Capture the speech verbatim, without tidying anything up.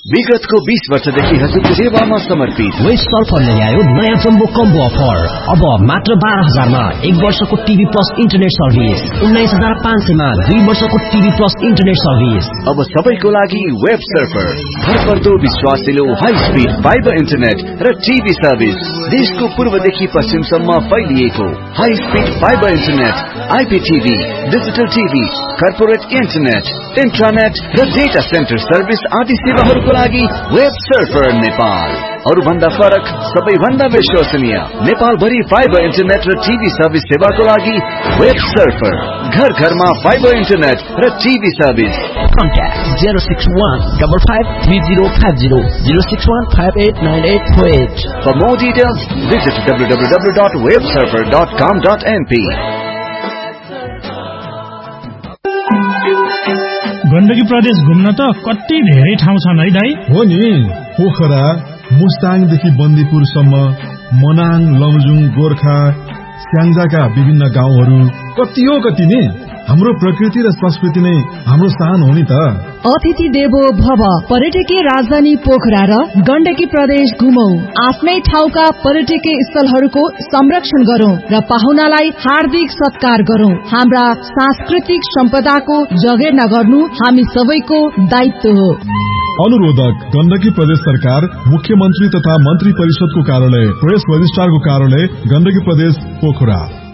विगतको बीस वर्षदेखि हजुरको सेवामा समर्पित वेस्ट सल्फरले ल्यायो नयाँ जम्बो कम्बो अफर। अब मात्र बाह्र हजारमा एक वर्षको टिभी प्लस इन्टरनेट सर्भिस, उन्नाइस हजार पाँच सयमा दुई वर्षको टिभी प्लस इन्टरनेट सर्भिस। अब सबैको लागि वेब सर्फर, भरपर्दो विश्वासिलो हाई स्पिड फाइबर इन्टरनेट र टिभी सर्भिस। देशको पूर्वदेखि पश्चिमसम्म फैलिएको high speed fibre internet, आइपीटीभी, digital TV, corporate internet, इन्ट्रानेट र डेटा सेन्टर सर्भिस आदि सेवाहरूको लागि वेब सर्फर नेपाल। अरु भन्दा फरक, सबैभन्दा विश्वसनीय, नेपाल भरि फाइबर इन्टरनेट र टिभी सर्भिस सेवाको लागि वेब सर्फर। घर घरमा फाइबर इन्टरनेट र TV service. Contact zero six one five five three zero five zero zero six one five eight nine eight four eight. For more details, visit w w w dot web surfer dot com dot n p. Gandaki प्रदेश घुम्न त कति धेरै ठाउँ छन् है दाइ? हो नि, पोखरा, मुस्ताङदेखि बन्दीपुरसम्म, मनाङ, लमजुङ, गोर्खा, स्याङ्जाका विभिन्न गाउँहरू कति हो कति नि। हाम्रो प्रकृति र संस्कृति नै हाम्रो शान हो नि त। अतिथि देवो भव। पर्यटकीय राजधानी पोखरा र गण्डकी प्रदेश घुमौं। आफ्नै ठाउँका पर्यटकीय स्थलहरूको संरक्षण गरौं र पाहुनालाई हार्दिक सत्कार गरौं। हाम्रा सांस्कृतिक सम्पदाको जगेर्ना गर्नु हामी सबैको दायित्व हो। अनुरोधक गण्डकी प्रदेश सरकार, मुख्यमन्त्री तथा मन्त्री परिषदको कार्यालय, प्रेस रजिस्ट्रारको कार्यालय, गण्डकी प्रदेश पोखरा।